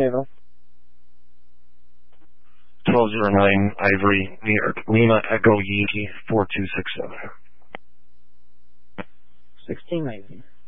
Naval. 1209 Ivory, New York. Lima Echo Yankee 4267. 1619.